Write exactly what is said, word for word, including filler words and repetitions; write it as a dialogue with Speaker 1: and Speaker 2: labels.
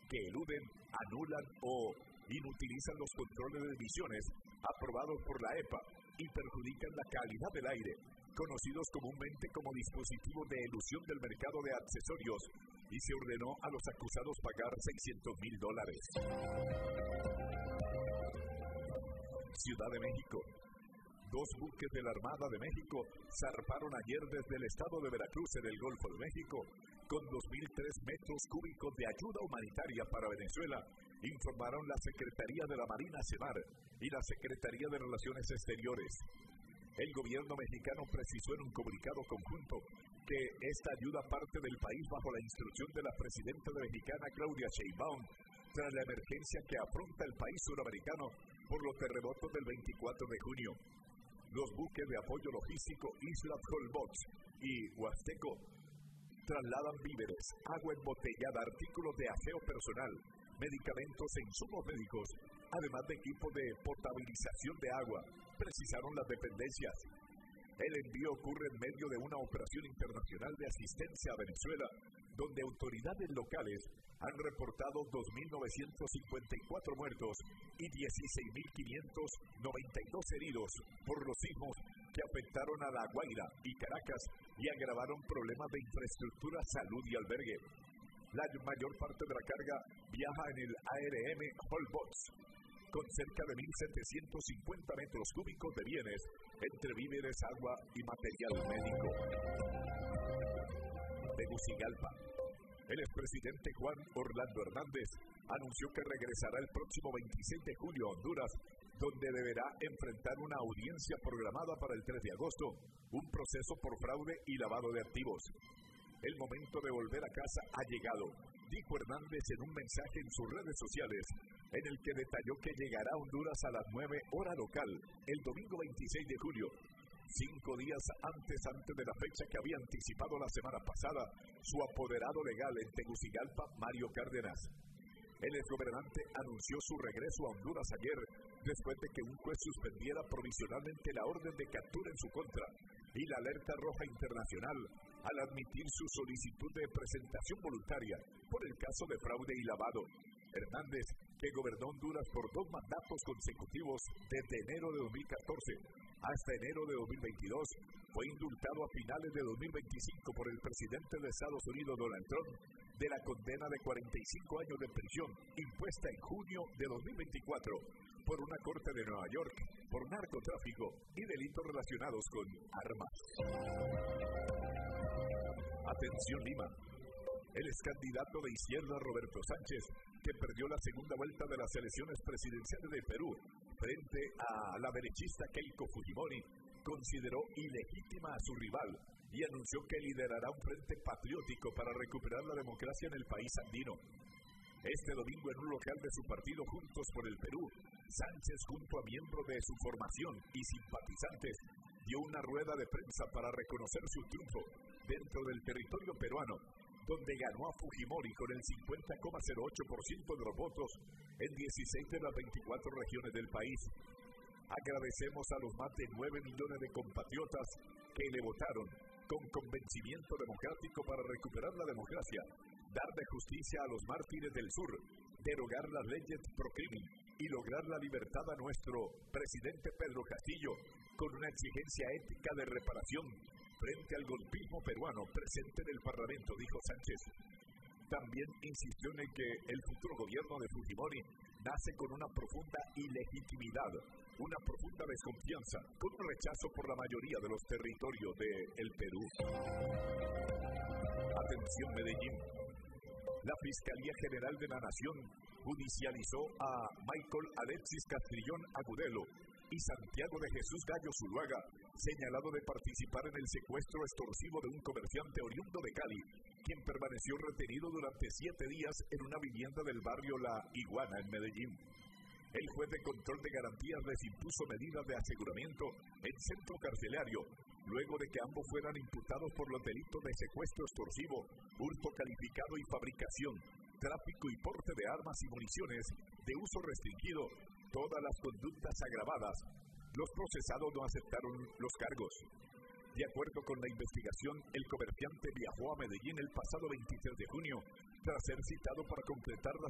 Speaker 1: que eluden, anulan o inutilizan los controles de emisiones aprobados por la E P A y perjudican la calidad del aire, conocidos comúnmente como dispositivos de elusión del mercado de accesorios, y se ordenó a los acusados pagar seiscientos mil dólares. Ciudad de México. Dos buques de la Armada de México zarparon ayer desde el estado de Veracruz en el Golfo de México con dos mil tres metros cúbicos de ayuda humanitaria para Venezuela, informaron la Secretaría de la Marina CEMAR y la Secretaría de Relaciones Exteriores. El gobierno mexicano precisó en un comunicado conjunto que esta ayuda parte del país bajo la instrucción de la presidenta mexicana Claudia Sheinbaum tras la emergencia que afronta el país suramericano por los terremotos del veinticuatro de junio. Los buques de apoyo logístico Isla Holbox y Huasteco trasladan víveres, agua embotellada, artículos de aseo personal, medicamentos e insumos médicos, además de equipos de potabilización de agua, precisaron las dependencias. El envío ocurre en medio de una operación internacional de asistencia a Venezuela, donde autoridades locales han reportado dos mil novecientos cincuenta y cuatro muertos y dieciséis mil quinientos noventa y dos heridos por los sismos que afectaron a La Guaira y Caracas y agravaron problemas de infraestructura, salud y albergue. La mayor parte de la carga viaja en el A R M Holbox, con cerca de mil setecientos cincuenta metros cúbicos de bienes, entre víveres, agua y material médico. Tegucigalpa. El expresidente Juan Orlando Hernández anunció que regresará el próximo veintiséis de julio a Honduras, donde deberá enfrentar una audiencia programada para el tres de agosto, un proceso por fraude y lavado de activos. El momento de volver a casa ha llegado, dijo Hernández en un mensaje en sus redes sociales, en el que detalló que llegará a Honduras a las nueve hora local, el domingo veintiséis de julio, cinco días antes antes de la fecha que había anticipado la semana pasada su apoderado legal en Tegucigalpa, Mario Cárdenas. El exgobernante anunció su regreso a Honduras ayer, después de que un juez suspendiera provisionalmente la orden de captura en su contra y la alerta roja internacional al admitir su solicitud de presentación voluntaria por el caso de fraude y lavado. Hernández, que gobernó Honduras por dos mandatos consecutivos desde enero de dos mil catorce hasta enero de dos mil veintidós, fue indultado a finales de dos mil veinticinco por el presidente de Estados Unidos, Donald Trump, de la condena de cuarenta y cinco años de prisión impuesta en junio de dos mil veinticuatro por una corte de Nueva York por narcotráfico y delitos relacionados con armas. Atención Lima. El excandidato de izquierda Roberto Sánchez, que perdió la segunda vuelta de las elecciones presidenciales de Perú frente a la derechista Keiko Fujimori, consideró ilegítima a su rival y anunció que liderará un frente patriótico para recuperar la democracia en el país andino. Este domingo, en un local de su partido Juntos por el Perú, Sánchez, junto a miembros de su formación y simpatizantes, dio una rueda de prensa para reconocer su triunfo dentro del territorio peruano, donde ganó a Fujimori con el cincuenta coma cero ocho por ciento de los votos en dieciséis de las veinticuatro regiones del país. Agradecemos a los más de nueve millones de compatriotas que le votaron con convencimiento democrático para recuperar la democracia, darle justicia a los mártires del sur, derogar las leyes pro-crimen y lograr la libertad a nuestro presidente Pedro Castillo con una exigencia ética de reparación frente al golpismo peruano presente en el Parlamento, dijo Sánchez. También insistió en el que el futuro gobierno de Fujimori nace con una profunda ilegitimidad, una profunda desconfianza, con un rechazo por la mayoría de los territorios del Perú. Atención Medellín. La Fiscalía General de la Nación judicializó a Michael Alexis Castrillón Agudelo y Santiago de Jesús Gallo Zuluaga, señalado de participar en el secuestro extorsivo de un comerciante oriundo de Cali, quien permaneció retenido durante siete días en una vivienda del barrio La Iguana en Medellín. El juez de control de garantías les impuso medidas de aseguramiento en centro carcelario, luego de que ambos fueran imputados por los delitos de secuestro extorsivo, hurto calificado y fabricación, tráfico y porte de armas y municiones de uso restringido, todas las conductas agravadas. Los procesados no aceptaron los cargos. De acuerdo con la investigación, el comerciante viajó a Medellín el pasado veintitrés de junio, tras ser citado para completar las